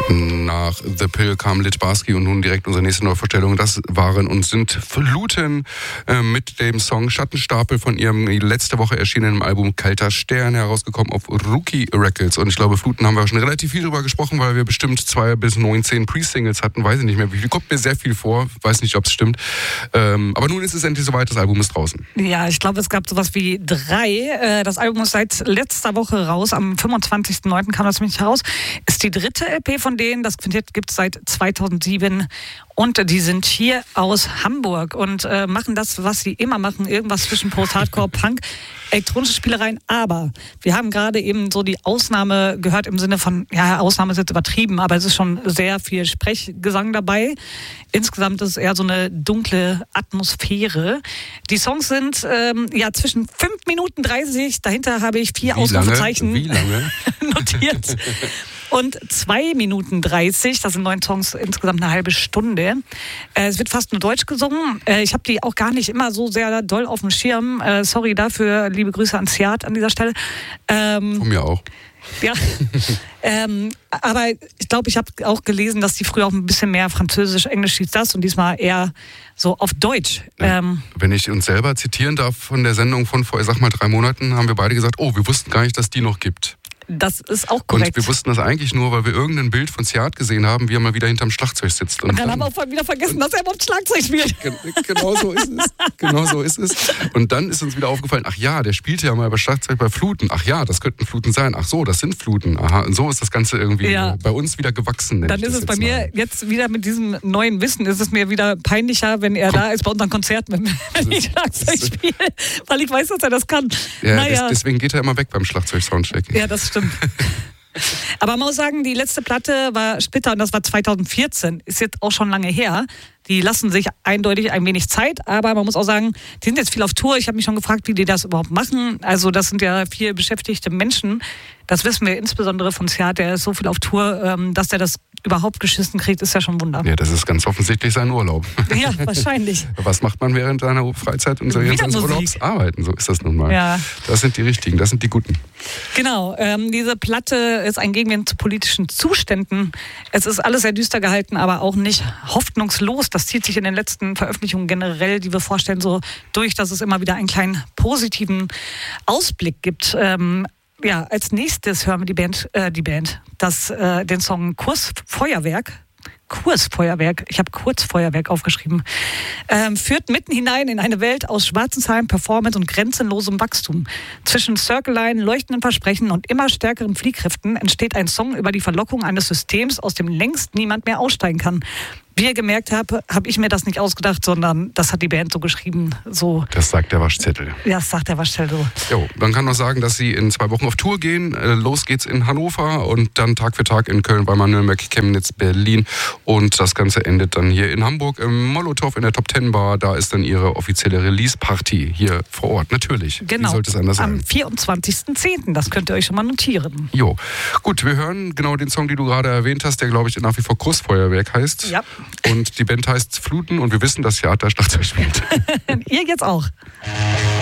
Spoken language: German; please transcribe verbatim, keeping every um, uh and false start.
Nach The Pill kam Litbarski und nun direkt unsere nächste Neuvorstellung. Das waren und sind Fluten äh, mit dem Song Schattenstapel von ihrem letzte Woche erschienenen Album Kalter Stern, herausgekommen auf Rookie Records. Und ich glaube, Fluten haben wir schon relativ viel drüber gesprochen, weil wir bestimmt zwei bis neunzehn Pre-Singles hatten. Weiß ich nicht mehr, wie viel. Kommt mir sehr viel vor. Weiß nicht, ob es stimmt. Ähm, aber nun ist es endlich soweit, das Album ist draußen. Ja, ich glaube, es gab sowas wie drei. Das Album ist seit letzter Woche raus. Am fünfundzwanzigsten neunten kam das nämlich raus. Ist die dritte L P von denen. Das Quintett gibt es seit zweitausendsieben. Und die sind hier aus Hamburg und äh, machen das, was sie immer machen. Irgendwas zwischen Post-Hardcore, Punk, elektronische Spielereien. Aber wir haben gerade eben so die Ausnahme gehört im Sinne von, ja, Ausnahme ist jetzt übertrieben, aber es ist schon sehr viel Sprechgesang dabei. Insgesamt ist es eher so eine dunkle Atmosphäre. Die Songs sind ähm, ja zwischen fünf Minuten dreißig, dahinter habe ich vier Wie Ausrufezeichen lange? Wie lange? notiert. Und zwei Minuten dreißig, das sind neun Songs, insgesamt eine halbe Stunde. Äh, es wird fast nur Deutsch gesungen. Äh, ich habe die auch gar nicht immer so sehr doll auf dem Schirm. Äh, sorry dafür, liebe Grüße an Siad an dieser Stelle. Ähm, Von mir auch. Ja, ähm, aber ich glaube, ich habe auch gelesen, dass die früher auch ein bisschen mehr Französisch, Englisch hieß das und diesmal eher so auf Deutsch. Ähm, Wenn ich uns selber zitieren darf von der Sendung von vor, ich sag mal, drei Monaten, haben wir beide gesagt, oh, wir wussten gar nicht, dass die noch gibt. Das ist auch korrekt. Und wir wussten das eigentlich nur, weil wir irgendein Bild von Siad gesehen haben, wie er mal wieder hinterm Schlagzeug sitzt. Und, und dann, dann haben wir auch wieder vergessen, dass er überhaupt Schlagzeug spielt. Genau so ist es. Genau so ist es. Und dann ist uns wieder aufgefallen, ach ja, der spielte ja mal bei Schlagzeug bei Fluten. Ach ja, das könnten Fluten sein. Ach so, das sind Fluten. Aha, und so ist das Ganze irgendwie ja. bei uns wieder gewachsen. Dann ist es bei mir mal. jetzt wieder mit diesem neuen Wissen, ist es mir wieder peinlicher, wenn er Komm. da ist bei unseren Konzerten, wenn, wenn ich Schlagzeug spiele, weil ich weiß, dass er das kann. Ja, naja. des, deswegen geht er immer weg beim Schlagzeug-Soundcheck. Ja, das stimmt. Aber man muss sagen, die letzte Platte war Splitter und das war zweitausendvierzehn. Ist jetzt auch schon lange her. Die lassen sich eindeutig ein wenig Zeit, aber man muss auch sagen, die sind jetzt viel auf Tour. Ich habe mich schon gefragt, wie die das überhaupt machen. Also das sind ja viel beschäftigte Menschen. Das wissen wir insbesondere von Siad, der ist so viel auf Tour, dass der das überhaupt geschissen kriegt, ist ja schon ein Wunder. Ja, das ist ganz offensichtlich sein Urlaub. Ja, wahrscheinlich. Was macht man während seiner Freizeit und während seines Urlaubs? Arbeiten, so ist das nun mal. Ja. Das sind die Richtigen, das sind die Guten. Genau, ähm, diese Platte ist ein Gegenwind zu politischen Zuständen. Es ist alles sehr düster gehalten, aber auch nicht hoffnungslos. Das zieht sich in den letzten Veröffentlichungen generell, die wir vorstellen, so durch, dass es immer wieder einen kleinen positiven Ausblick gibt. Ähm, ja, als nächstes hören wir die Band, äh, die Band, das, äh, den Song Kursfeuerwerk. Kursfeuerwerk, ich habe Kurzfeuerwerk aufgeschrieben, ähm, führt mitten hinein in eine Welt aus schwarzen Zahlen, Performance und grenzenlosem Wachstum. Zwischen Circle-Line, leuchtenden Versprechen und immer stärkeren Fliehkräften entsteht ein Song über die Verlockung eines Systems, aus dem längst niemand mehr aussteigen kann. Wie ihr gemerkt habt, habe ich mir das nicht ausgedacht, sondern das hat die Band so geschrieben. So. Das sagt der Waschzettel. Ja, das sagt der Waschzettel so. Jo, man kann noch sagen, dass sie in zwei Wochen auf Tour gehen. Los geht's in Hannover und dann Tag für Tag in Köln, Weimar, Nürnberg, Chemnitz, Berlin. Und das Ganze endet dann hier in Hamburg im Molotow in der Top Ten Bar. Da ist dann ihre offizielle Release-Party hier vor Ort, natürlich. Genau, wie sollte es anders sein? Am vierundzwanzigsten zehnten Das könnt ihr euch schon mal notieren. Jo, gut, wir hören genau den Song, den du gerade erwähnt hast, der, glaube ich, nach wie vor Kursfeuerwerk heißt. Ja. Und die Band heißt Fluten und wir wissen, dass Siad da Schlagzeug spielt. Ihr jetzt auch.